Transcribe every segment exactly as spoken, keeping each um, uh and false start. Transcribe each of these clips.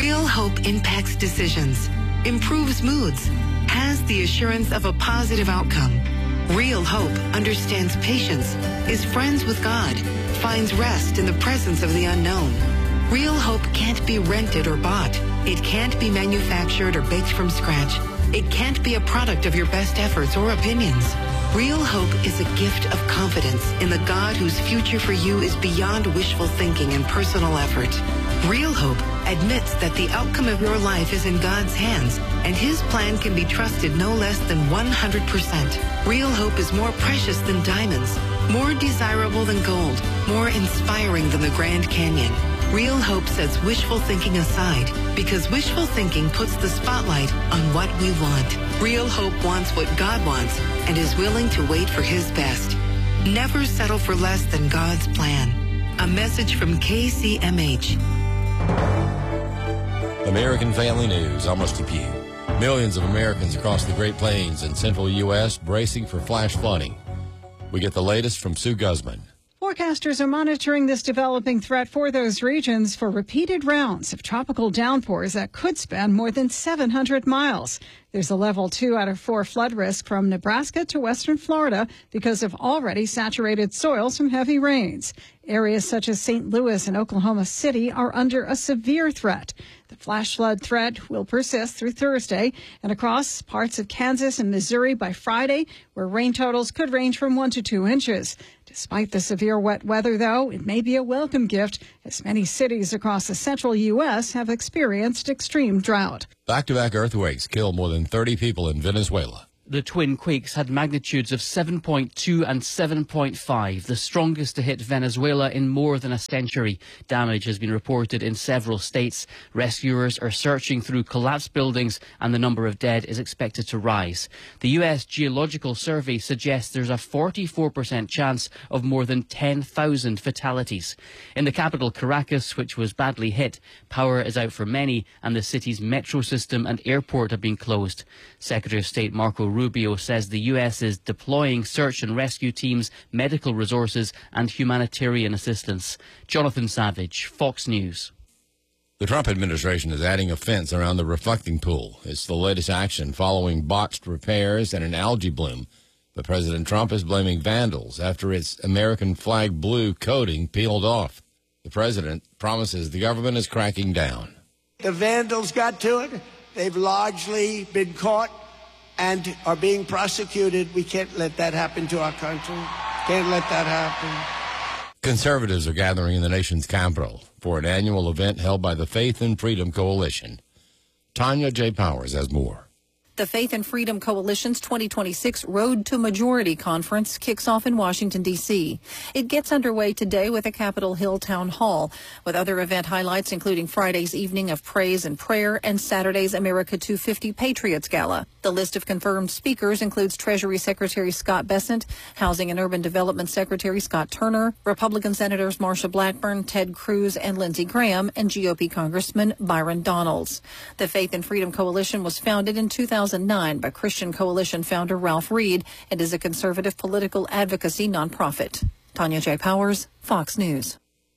Real hope impacts decisions, improves moods, has the assurance of a positive outcome. Real hope understands patience, is friends with God, finds rest in the presence of the unknown. Real hope can't be rented or bought. It can't be manufactured or baked from scratch. It can't be a product of your best efforts or opinions. Real hope is a gift of confidence in the God whose future for you is beyond wishful thinking and personal effort. Real hope admits that the outcome of your life is in God's hands, and his plan can be trusted no less than one hundred percent. Real hope is more precious than diamonds, more desirable than gold, more inspiring than the Grand Canyon. Real hope sets wishful thinking aside because wishful thinking puts the spotlight on what we want. Real hope wants what God wants and is willing to wait for his best. Never settle for less than God's plan. A message from K C M H. American Family News, almost a few. Millions of Americans across the Great Plains and central U S bracing for flash flooding. We get the latest from Sue Guzman. Forecasters are monitoring this developing threat for those regions for repeated rounds of tropical downpours that could span more than seven hundred miles. There's a level two out of four flood risk from Nebraska to western Florida because of already saturated soils from heavy rains. Areas such as Saint Louis and Oklahoma City are under a severe threat. The flash flood threat will persist through Thursday and across parts of Kansas and Missouri by Friday, where rain totals could range from one to two inches. Despite the severe wet weather, though, it may be a welcome gift as many cities across the central U S have experienced extreme drought. Back-to-back earthquakes killed more than thirty people in Venezuela. The twin quakes had magnitudes of seven point two and seven point five, the strongest to hit Venezuela in more than a century. Damage has been reported in several states. Rescuers are searching through collapsed buildings and the number of dead is expected to rise. The U S Geological Survey suggests there's a forty-four percent chance of more than ten thousand fatalities. In the capital, Caracas, which was badly hit, power is out for many and the city's metro system and airport have been closed. Secretary of State Marco Rubio says the U S is deploying search and rescue teams, medical resources and humanitarian assistance. Jonathan Savage, Fox News. The Trump administration is adding a fence around the reflecting pool. It's the latest action following botched repairs and an algae bloom. But President Trump is blaming vandals after its American flag blue coating peeled off. The president promises the government is cracking down. The vandals got to it. They've largely been caught and are being prosecuted. We can't let that happen to our country. Can't let that happen. Conservatives are gathering in the nation's capital for an annual event held by the Faith and Freedom Coalition. Tanya J. Powers has more. The Faith and Freedom Coalition's twenty twenty-six Road to Majority Conference kicks off in Washington, D C. It gets underway today with a Capitol Hill Town Hall, with other event highlights including Friday's evening of praise and prayer and Saturday's America two fifty Patriots Gala. The list of confirmed speakers includes Treasury Secretary Scott Bessent, Housing and Urban Development Secretary Scott Turner, Republican Senators Marsha Blackburn, Ted Cruz, and Lindsey Graham, and G O P Congressman Byron Donalds. The Faith and Freedom Coalition was founded in two thousand nine by Christian Coalition founder Ralph Reed and is a conservative political advocacy nonprofit. Tanya J. Powers, Fox News.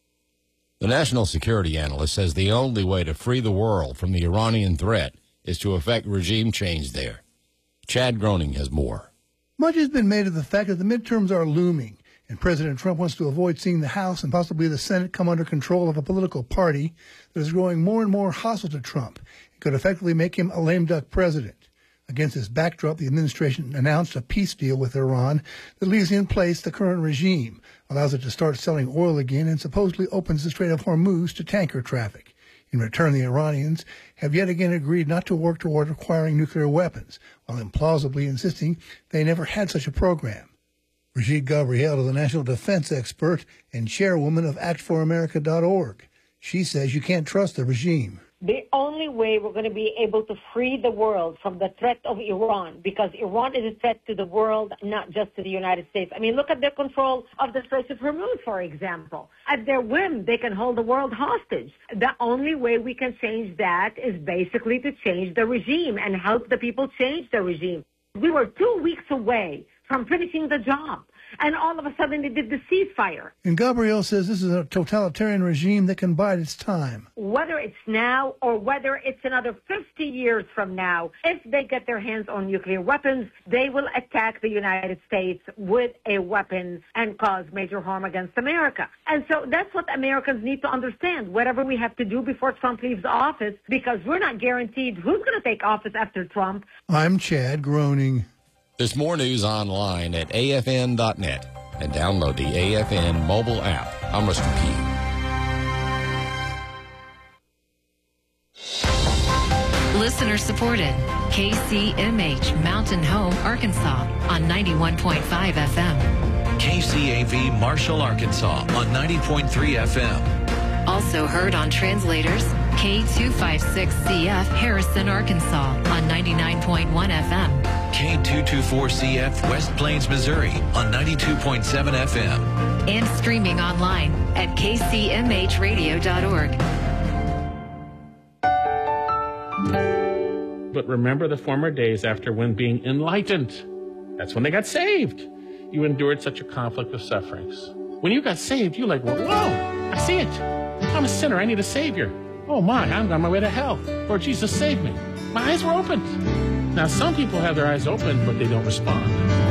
The national security analyst says the only way to free the world from the Iranian threat is to effect regime change there. Chad Groening has more. Much has been made of the fact that the midterms are looming, and President Trump wants to avoid seeing the House and possibly the Senate come under control of a political party that is growing more and more hostile to Trump. It could effectively make him a lame duck president. Against this backdrop, the administration announced a peace deal with Iran that leaves in place the current regime, allows it to start selling oil again, and supposedly opens the Strait of Hormuz to tanker traffic. In return, the Iranians have yet again agreed not to work toward acquiring nuclear weapons, while implausibly insisting they never had such a program. Brigitte Gabriel is a national defense expert and chairwoman of act for america dot org. She says you can't trust the regime. The only way we're going to be able to free the world from the threat of Iran, because Iran is a threat to the world, not just to the United States. I mean, look at their control of the Strait of Hormuz, for example. At their whim, they can hold the world hostage. The only way we can change that is basically to change the regime and help the people change the regime. We were two weeks away from finishing the job. and all of a sudden they did the ceasefire. And Gabriel says this is a totalitarian regime that can bide its time. Whether it's now or whether it's another fifty years from now, if they get their hands on nuclear weapons, they will attack the United States with a weapon and cause major harm against America. And so that's what Americans need to understand, whatever we have to do before Trump leaves office, because we're not guaranteed who's going to take office after Trump. I'm Chad, groaning. There's more news online at A F N dot net and download the A F N mobile app. I'm Rusty Key. Listener supported. K C M H Mountain Home, Arkansas on ninety-one point five F M. K C A V Marshall, Arkansas on ninety point three F M. Also heard on translators K two fifty-six C F Harrison, Arkansas on ninety-nine point one F M. K two twenty-four C F West Plains, Missouri on ninety-two point seven F M. And streaming online at K C M H radio dot org. But remember the former days after when being enlightened. That's when they got saved. You endured such a conflict of sufferings. When you got saved, you're like, whoa, I see it. I'm a sinner. I need a Savior. Oh, my, I'm on my way to hell. Lord Jesus, save me. My eyes were opened. Now, some people have their eyes open, but they don't respond.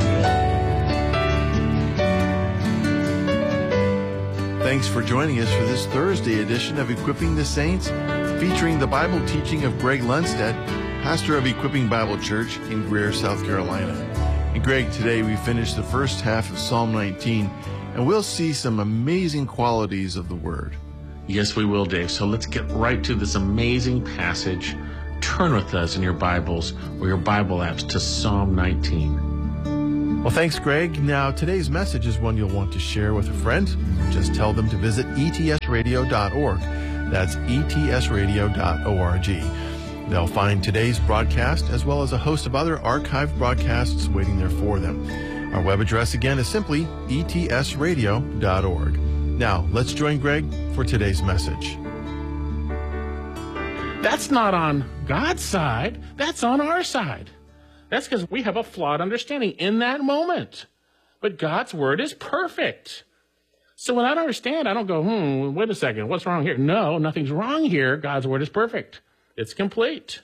Thanks for joining us for this Thursday edition of Equipping the Saints, featuring the Bible teaching of Greg Lundstedt, pastor of Equipping Bible Church in Greer, South Carolina. And Greg, today we finished the first half of Psalm nineteen, and we'll see some amazing qualities of the Word. Yes, we will, Dave. So let's get right to this amazing passage. Turn with us in your Bibles or your Bible apps to Psalm nineteen. Well, thanks, Greg. Now, today's message is one you'll want to share with a friend. Just tell them to visit E T S radio dot org. That's E T S radio dot org. They'll find today's broadcast as well as a host of other archived broadcasts waiting there for them. Our web address again is simply E T S radio dot org. Now, let's join Greg for today's message. That's not on God's side. That's on our side. That's because we have a flawed understanding in that moment. But God's word is perfect. So when I don't understand, I don't go, hmm, wait a second, what's wrong here? No, nothing's wrong here. God's word is perfect. It's complete.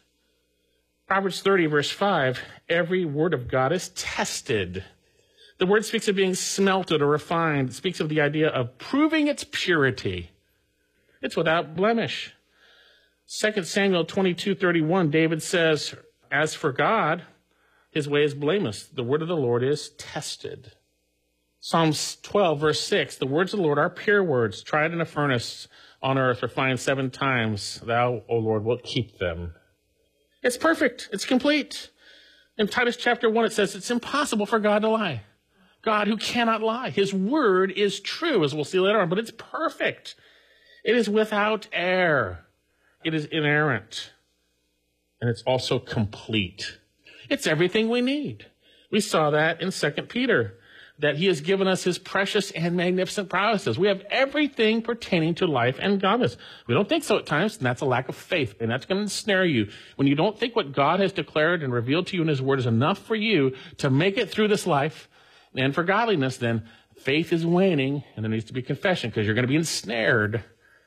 Proverbs thirty, verse five, every word of God is tested. The word speaks of being smelted or refined. It speaks of the idea of proving its purity. It's without blemish. Second Samuel twenty-two thirty-one, David says, as for God, his way is blameless. The word of the Lord is tested. Psalms twelve, verse six, the words of the Lord are pure words, tried in a furnace on earth, refined seven times. Thou, O Lord, wilt keep them. It's perfect. It's complete. In Titus chapter one, it says it's impossible for God to lie. God who cannot lie. His word is true, as we'll see later on, but it's perfect. It is without error. It is inerrant. And it's also complete. It's everything we need. We saw that in Second Peter, that he has given us his precious and magnificent promises. We have everything pertaining to life and godliness. We don't think so at times, and that's a lack of faith, and that's going to ensnare you. When you don't think what God has declared and revealed to you in his word is enough for you to make it through this life and for godliness, then faith is waning, and there needs to be confession because you're going to be ensnared.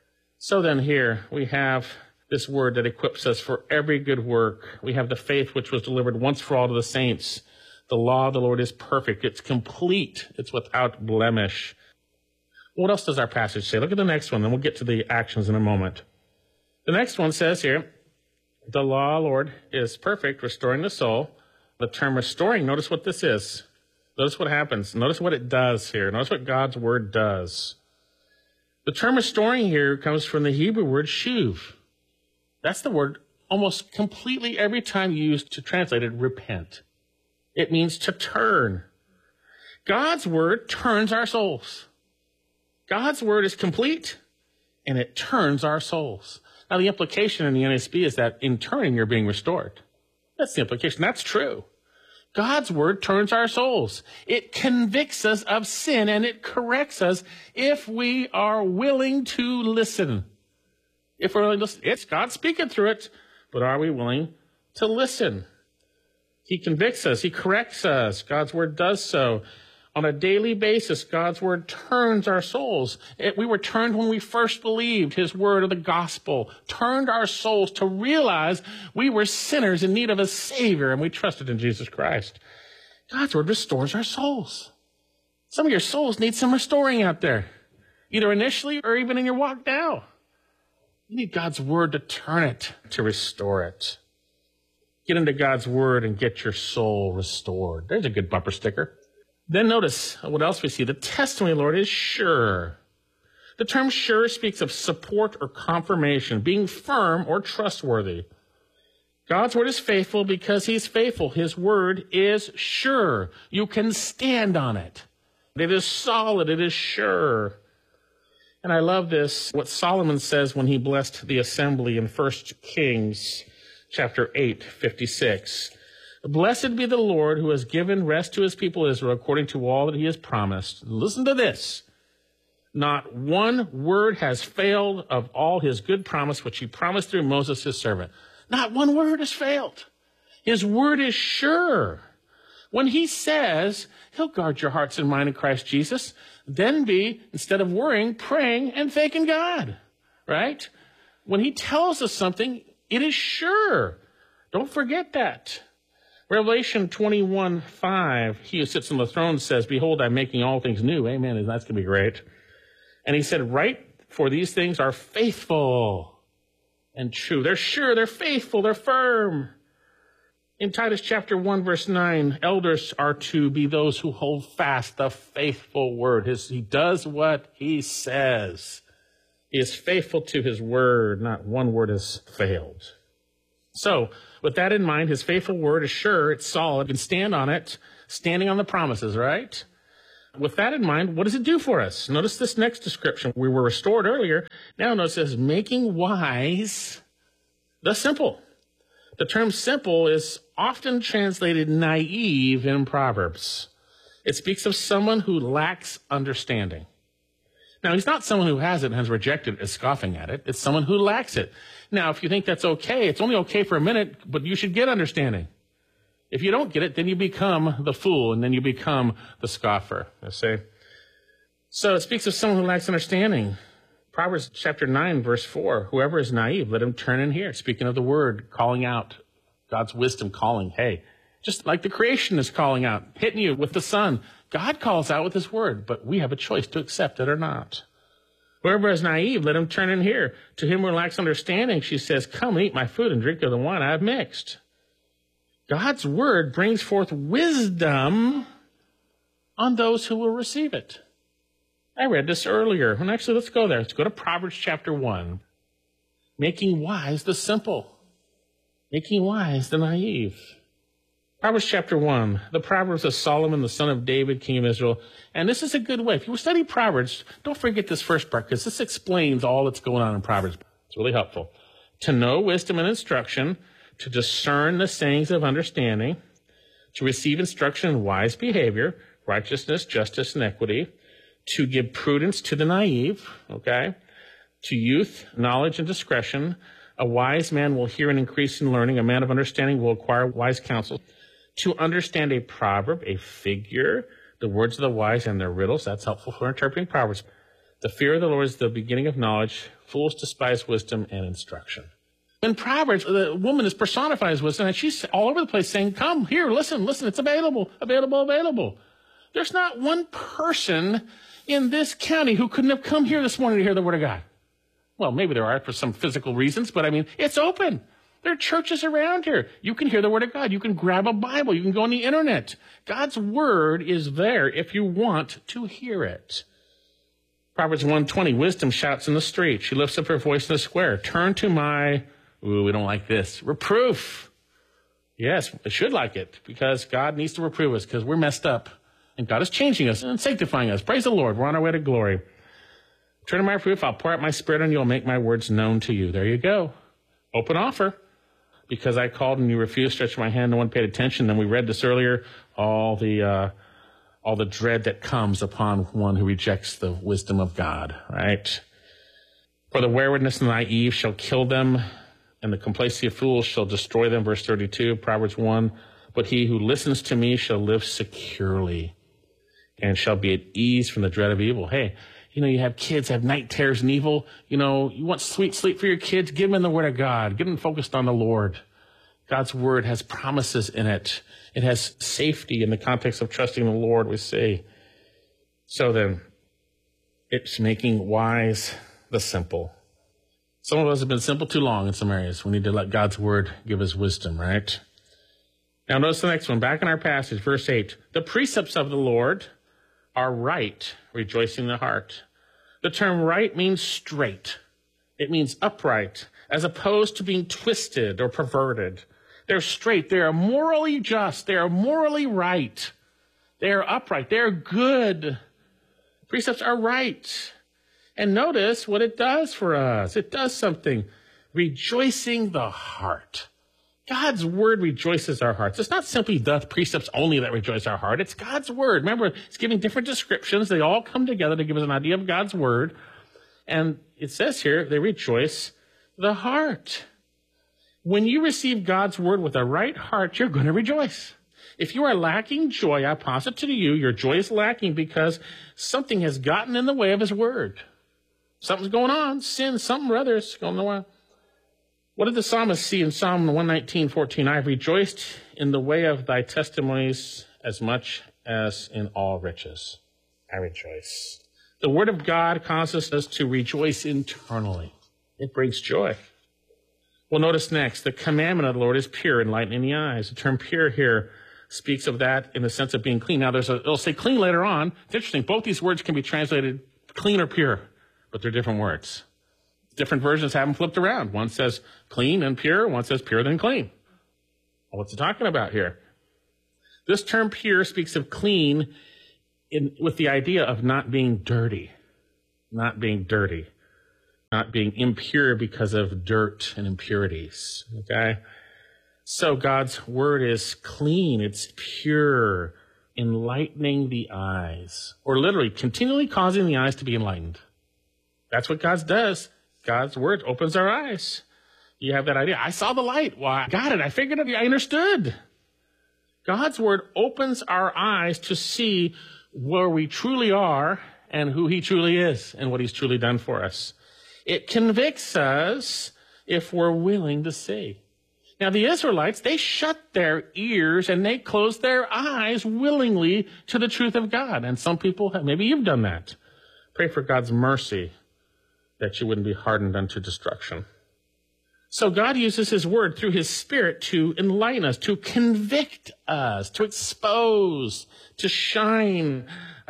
So then here we have this word that equips us for every good work. We have the faith which was delivered once for all to the saints. The law of the Lord is perfect. It's complete. It's without blemish. What else does our passage say? Look at the next one, then we'll get to the actions in a moment. The next one says here, the law, Lord, is perfect, restoring the soul. The term restoring, notice what this is. Notice what happens. Notice what it does here. Notice what God's word does. The term restoring here comes from the Hebrew word shuv. That's the word almost completely every time used to translate it, repent. It means to turn. God's word turns our souls. God's word is complete, and it turns our souls. Now, the implication in the N S B is that in turning, you're being restored. That's the implication. That's true. God's word turns our souls. It convicts us of sin, and it corrects us if we are willing to listen. If we're willing to listen. It's God speaking through it, but are we willing to listen? He convicts us. He corrects us. God's word does so. On a daily basis, God's word turns our souls. It, we were turned when we first believed his word of the gospel, turned our souls to realize we were sinners in need of a Savior, and we trusted in Jesus Christ. God's word restores our souls. Some of your souls need some restoring out there, either initially or even in your walk now. You need God's word to turn it, to restore it. Get into God's word and get your soul restored. There's a good bumper sticker. Then notice what else we see. The testimony of the Lord is sure. The term sure speaks of support or confirmation, being firm or trustworthy. God's word is faithful because he's faithful. His word is sure. You can stand on it. It is solid. It is sure. And I love this, what Solomon says when he blessed the assembly in First Kings chapter eight, fifty-six. Blessed be the Lord who has given rest to his people Israel according to all that he has promised. Listen to this. Not one word has failed of all his good promise, which he promised through Moses, his servant. Not one word has failed. His word is sure. When he says he'll guard your hearts and mind in Christ Jesus, then be, instead of worrying, praying and thanking God, right? When he tells us something, it is sure. Don't forget that. Revelation twenty-one five, he who sits on the throne says, behold, I'm making all things new. Amen. That's going to be great. And he said, right, for these things are faithful and true. They're sure, they're faithful, they're firm. In Titus chapter one, verse nine, elders are to be those who hold fast the faithful word. His, he does what he says. He is faithful to his word. Not one word has failed. So, with that in mind, his faithful word is sure, it's solid, you can stand on it, standing on the promises, right? With that in mind, what does it do for us? Notice this next description. We were restored earlier. Now notice it says, making wise the simple. The term simple is often translated naive in Proverbs. It speaks of someone who lacks understanding. Now, he's not someone who has it and has rejected it, is scoffing at it. It's someone who lacks it. Now, if you think that's okay, it's only okay for a minute, but you should get understanding. If you don't get it, then you become the fool, and then you become the scoffer, you see. So it speaks of someone who lacks understanding. Proverbs chapter nine, verse four, whoever is naive, let him turn and hear. Speaking of the word, calling out, God's wisdom calling, hey, just like the creation is calling out, hitting you with the sun. God calls out with his word, but we have a choice to accept it or not. Whoever is naive, let him turn and hear. To him who lacks understanding, she says, come and eat my food and drink of the wine I have mixed. God's word brings forth wisdom on those who will receive it. I read this earlier. And actually, let's go there. Let's go to Proverbs chapter one. Making wise the simple. Making wise the naive. Proverbs chapter one, the Proverbs of Solomon, the son of David, king of Israel. And this is a good way. If you study Proverbs, don't forget this first part, because this explains all that's going on in Proverbs. It's really helpful. To know wisdom and instruction, to discern the sayings of understanding, to receive instruction in wise behavior, righteousness, justice, and equity, to give prudence to the naive, okay, to youth, knowledge, and discretion. A wise man will hear and increase in learning. A man of understanding will acquire wise counsel. To understand a proverb, a figure, the words of the wise and their riddles. That's helpful for interpreting Proverbs. The fear of the Lord is the beginning of knowledge. Fools despise wisdom and instruction. In Proverbs, the woman is personified as wisdom, and she's all over the place saying, come, here, listen, listen, it's available, available, available. There's not one person in this county who couldn't have come here this morning to hear the word of God. Well, maybe there are for some physical reasons, but I mean, it's open. There are churches around here. You can hear the word of God. You can grab a Bible. You can go on the internet. God's word is there if you want to hear it. Proverbs one twenty, wisdom shouts in the street. She lifts up her voice in the square. Turn to my, ooh, we don't like this, reproof. Yes, I should like it, because God needs to reprove us, because we're messed up. And God is changing us and sanctifying us. Praise the Lord. We're on our way to glory. Turn to my reproof. I'll pour out my spirit on you. I'll make my words known to you. There you go. Open offer. Because I called and you refused to stretch my hand, no one paid attention. Then we read this earlier, all the uh, all the dread that comes upon one who rejects the wisdom of God, right? For the waywardness of the naive shall kill them, and the complacency of fools shall destroy them. Verse thirty-two, Proverbs one, but he who listens to me shall live securely. and shall be at ease from the dread of evil. Hey, you know, you have kids have night terrors and evil. You know, you want sweet sleep for your kids, give them in the Word of God. Get them focused on the Lord. God's Word has promises in it. It has safety in the context of trusting the Lord, we see. So then, it's making wise the simple. Some of us have been simple too long in some areas. We need to let God's Word give us wisdom, right? Now notice the next one. Back in our passage, verse eight. The precepts of the Lord are right, rejoicing the heart. The term right means straight. It means upright, as opposed to being twisted or perverted. They're straight. They are morally just. They are morally right. They are upright. They are good. Precepts are right. And notice what it does for us. It does something. Rejoicing the heart. God's word rejoices our hearts. It's not simply the precepts only that rejoice our heart. It's God's word. Remember, it's giving different descriptions. They all come together to give us an idea of God's word. And it says here, they rejoice the heart. When you receive God's word with a right heart, you're going to rejoice. If you are lacking joy, I posit to you, your joy is lacking because something has gotten in the way of his word. Something's going on, sin, something or other is going on. What did the psalmist see in Psalm one nineteen, fourteen? I have rejoiced in the way of thy testimonies as much as in all riches. I rejoice. The word of God causes us to rejoice internally. It brings joy. Well, notice next, the commandment of the Lord is pure, enlightening the eyes. The term pure here speaks of that in the sense of being clean. Now, there's a, it'll say clean later on. It's interesting. Both these words can be translated clean or pure, but they're different words. Different versions have them flipped around. One says clean and pure. One says pure then clean. Well, what's it talking about here? This term pure speaks of clean in, with the idea of not being dirty, not being dirty, not being impure because of dirt and impurities. Okay? So God's word is clean. It's pure, enlightening the eyes, or literally continually causing the eyes to be enlightened. That's what God does. God's word opens our eyes. You have that idea. I saw the light. Well, I got it. I figured it. I understood. God's word opens our eyes to see where we truly are and who he truly is and what he's truly done for us. It convicts us if we're willing to see. Now, the Israelites, they shut their ears and they closed their eyes willingly to the truth of God. And some people, have, maybe you've done that. Pray for God's mercy, that you wouldn't be hardened unto destruction. So God uses his word through his Spirit to enlighten us, to convict us, to expose, to shine,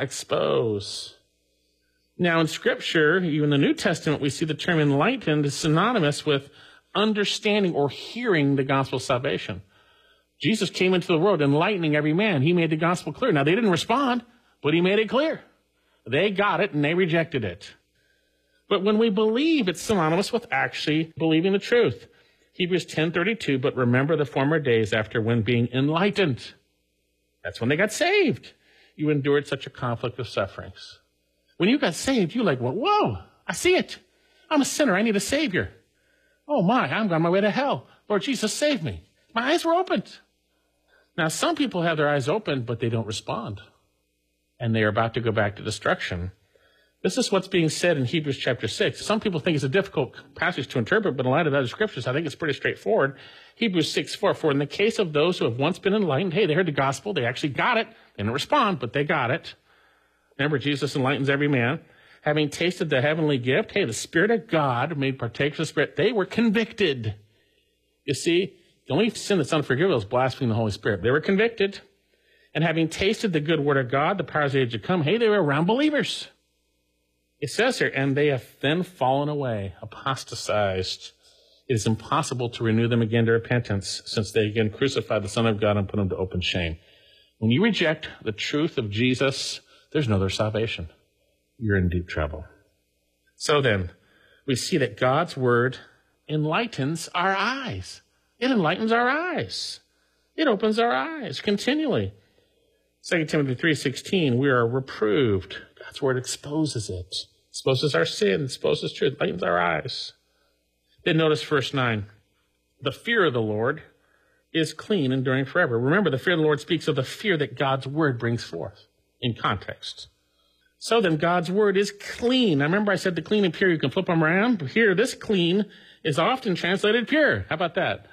expose. Now in Scripture, even the New Testament, we see the term enlightened is synonymous with understanding or hearing the gospel of salvation. Jesus came into the world enlightening every man. He made the gospel clear. Now they didn't respond, but he made it clear. They got it and they rejected it. But when we believe, it's synonymous with actually believing the truth. Hebrews ten thirty-two, but remember the former days after when being enlightened. That's when they got saved. You endured such a conflict of sufferings. When you got saved, you like, well, whoa, I see it. I'm a sinner. I need a Savior. Oh my, I'm on my way to hell. Lord Jesus, save me. My eyes were opened. Now, some people have their eyes open, but they don't respond. And they are about to go back to destruction. This is what's being said in Hebrews chapter six. Some people think it's a difficult passage to interpret, but in light of other scriptures, I think it's pretty straightforward. Hebrews six four, for in the case of those who have once been enlightened, hey, they heard the gospel, they actually got it. They didn't respond, but they got it. Remember, Jesus enlightens every man. Having tasted the heavenly gift, hey, the Spirit of God made partakers of the Spirit. They were convicted. You see, the only sin that's unforgivable is blaspheming the Holy Spirit. They were convicted. And having tasted the good word of God, the powers of the age to come, hey, they were around believers. It says here, and they have then fallen away, apostatized. It is impossible to renew them again to repentance, since they again crucified the Son of God and put him to open shame. When you reject the truth of Jesus, there's no other salvation. You're in deep trouble. So then, we see that God's word enlightens our eyes. It enlightens our eyes. It opens our eyes continually. Second Timothy three sixteen, we are reproved. God's word exposes it. Exposes our sin, exposes truth, lightens our eyes. Then notice verse nine. The fear of the Lord is clean, enduring forever. Remember, the fear of the Lord speaks of the fear that God's word brings forth. in context. So then God's word is clean. Now remember I said the clean and pure, you can flip them around. Here, this clean is often translated pure. How about that?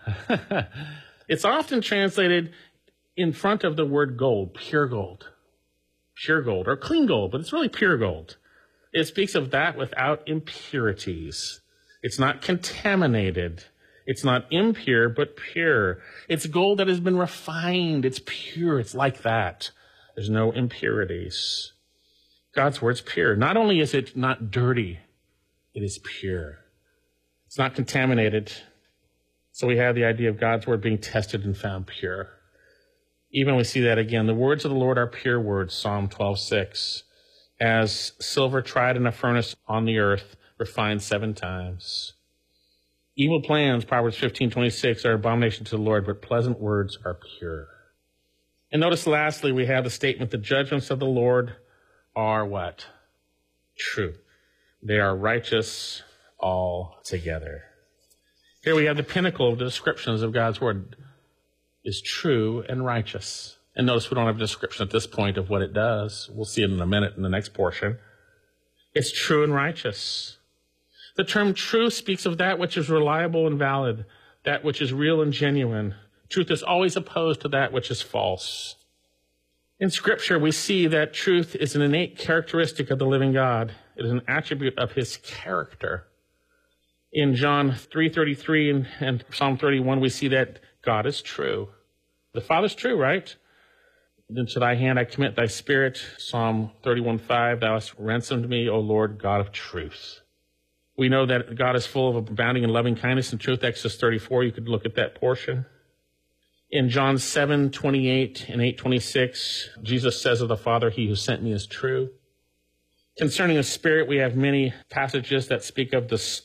It's often translated in front of the word gold, pure gold, pure gold, or clean gold, but it's really pure gold. It speaks of that without impurities. It's not contaminated. It's not impure, but pure. It's gold that has been refined. It's pure. It's like that. There's no impurities. God's word's pure. Not only is it not dirty, it is pure. It's not contaminated. So we have the idea of God's word being tested and found pure. Even we see that again. The words of the Lord are pure words, Psalm twelve six. As silver tried in a furnace on the earth, refined seven times. Evil plans, Proverbs fifteen twenty-six, are abomination to the Lord, but pleasant words are pure. And notice lastly, we have the statement, the judgments of the Lord are what? True. They are righteous altogether. Here we have the pinnacle of the descriptions of God's word is true and righteous. And notice we don't have a description at this point of what it does. We'll see it in a minute in the next portion. It's true and righteous. The term true speaks of that which is reliable and valid, that which is real and genuine. Truth is always opposed to that which is false. In Scripture, we see that truth is an innate characteristic of the living God. It is an attribute of his character. In John three thirty-three and, and Psalm thirty-one, we see that God is true. The Father's true, right? Into thy hand I commit thy spirit. Psalm thirty-one five, thou hast ransomed me, O Lord, God of truth. We know that God is full of abounding in loving kindness and truth. Exodus thirty-four, you could look at that portion. In John seven twenty-eight and eight twenty-six, Jesus says of the Father, he who sent me is true. Concerning the Spirit, we have many passages that speak of the